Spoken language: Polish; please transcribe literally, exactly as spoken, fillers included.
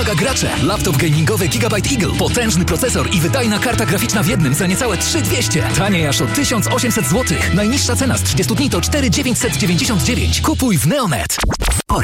Uwaga gracze! Laptop gamingowy Gigabyte Eagle. Potężny procesor i wydajna karta graficzna w jednym za niecałe trzy tysiące dwieście. Taniej aż o tysiąc osiemset złotych. Najniższa cena z trzydziestu dni to cztery tysiące dziewięćset dziewięćdziesiąt dziewięć. Kupuj w Neonet.